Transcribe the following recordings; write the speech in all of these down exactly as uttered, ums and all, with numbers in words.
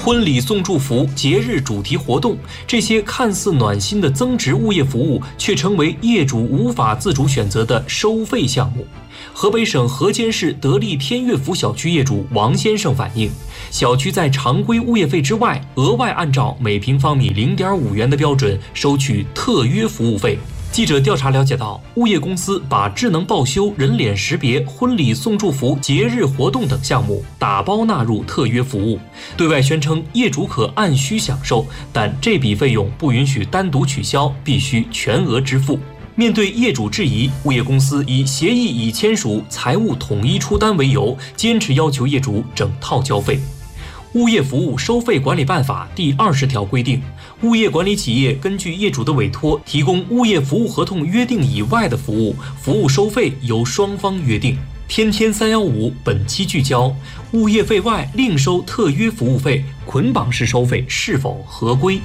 婚礼送祝福、节日主题活动，这些看似暖心的增值物业服务，却成为业主无法自主选择的收费项目。河北省河间市得力天悦府小区业主王先生反映，小区在常规物业费之外，额外按照每平方米 零点五元的标准收取特约服务费。记者调查了解到，物业公司把智能报修、人脸识别、婚礼送祝福、节日活动等项目打包纳入特约服务，对外宣称业主可按需享受，但这笔费用不允许单独取消，必须全额支付。面对业主质疑，物业公司以协议已签署、财务统一出单为由，坚持要求业主整套交费。物业服务收费管理办法第二十条规定，物业管理企业根据业主的委托，提供物业服务合同约定以外的服务，服务收费由双方约定。天天三一五本期聚焦：物业费外另收特约服务费，捆绑式收费是否合规？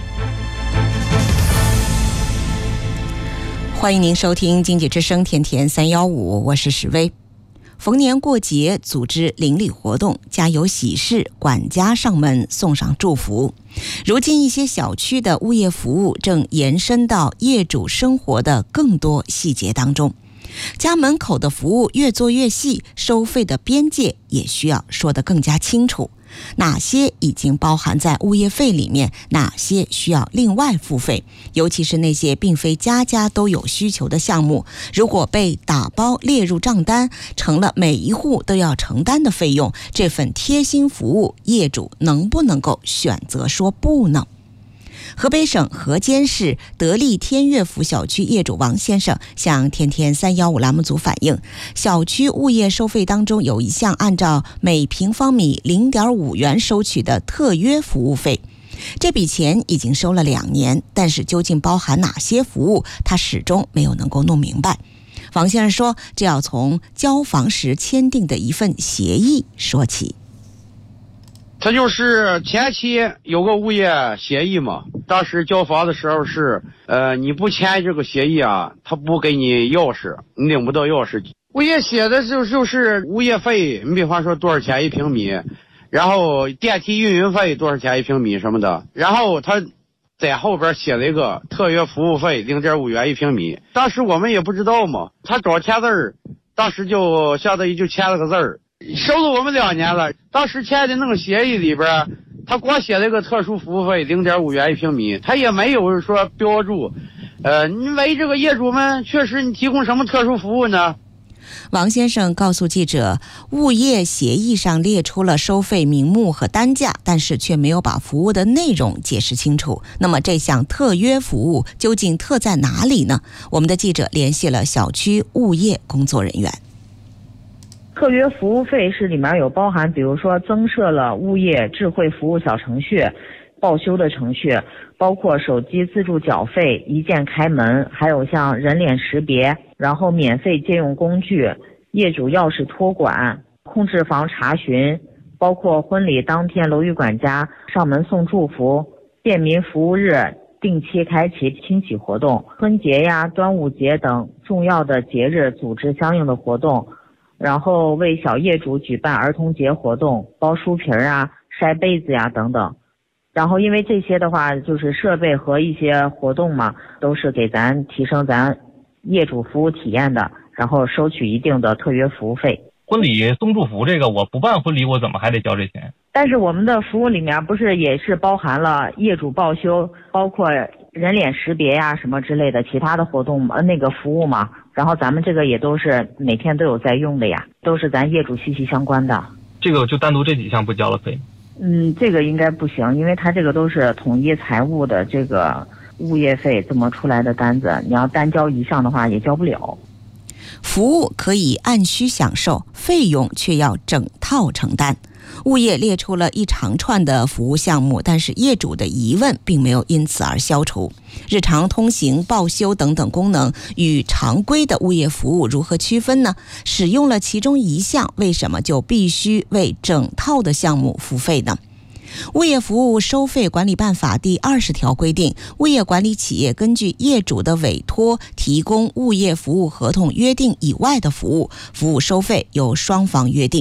欢迎您收听经济之声天天三一五，我是史薇。逢年过节组织邻里活动，家有喜事，管家上门送上祝福。如今一些小区的物业服务正延伸到业主生活的更多细节当中，家门口的服务越做越细，收费的边界也需要说得更加清楚。哪些已经包含在物业费里面，哪些需要另外付费，尤其是那些并非家家都有需求的项目，如果被打包列入账单，成了每一户都要承担的费用，这份贴心服务业主能不能够选择说不呢？河北省河间市得力天悦府小区业主王先生向天天三一五栏目组反映，小区物业收费当中有一项按照每平方米 零点五元收取的特约服务费，这笔钱已经收了两年，但是究竟包含哪些服务，他始终没有能够弄明白。王先生说，这要从交房时签订的一份协议说起。 他就是前期有个物业协议嘛，当时交房的时候是，呃，你不签这个协议啊，他不给你钥匙，你领不到钥匙。物业写的就就是物业费，你比方说多少钱一平米，然后电梯运营费多少钱一平米什么的，然后他在后边写了一个特约服务费 零点五元一平米。当时我们也不知道嘛，他找签字儿，当时就相当于就签了个字儿。收了我们两年了，当时签的那个协议里边，他光写了一个特殊服务费 零点五元一平米，他也没有说标注，呃，你为这个业主们确实你提供什么特殊服务呢？ 王先生告诉记者，物业协议上列出了收费名目和单价，但是却没有把服务的内容解释清楚。那么这项特约服务究竟特在哪里呢？我们的记者联系了小区物业工作人员。 特约服务费是里面有包含，比如说增设了物业智慧服务小程序、报修的程序，包括手机自助缴费、一键开门，还有像人脸识别，然后免费借用工具、业主钥匙托管、控制房查询，包括婚礼当天楼宇管家上门送祝福、便民服务日定期开启亲戚活动，春节呀、端午节等重要的节日组织相应的活动，然后为小业主举办儿童节活动，包书皮啊、晒被子呀等等。然后因为这些的话，就是设备和一些活动嘛，都是给咱提升咱业主服务体验的，然后收取一定的特约服务费。 婚礼送祝福这个，我不办婚礼，我怎么还得交这钱？ 但是我们的服务里面不是也是包含了业主报修，包括人脸识别呀、什么之类的其他的活动嘛，那个服务嘛。然后咱们这个也都是每天都有在用的呀，都是咱业主息息相关的。 这个就单独这几项不交了费？ 嗯，这个应该不行，因为它这个都是统一财务的这个物业费这么出来的单子，你要单交一项的话也交不了。 服务可以按需享受，费用却要整套承担。物业列出了一长串的服务项目，但是业主的疑问并没有因此而消除。日常通行、报修等等功能与常规的物业服务如何区分呢？使用了其中一项，为什么就必须为整套的项目付费呢？物业服务收费管理办法第二十条规定，物业管理企业根据业主的委托提供物业服务合同约定以外的服务，服务收费由双方约定。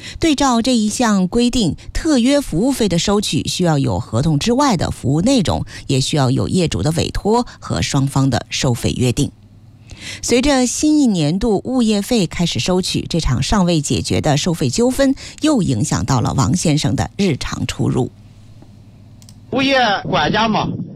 对照这一项规定，特约服务费的收取需要有合同之外的服务内容，也需要有业主的委托和双方的收费约定。随着新一年度物业费开始收取，这场尚未解决的收费纠纷又影响到了王先生的日常出入。 物业管家嘛，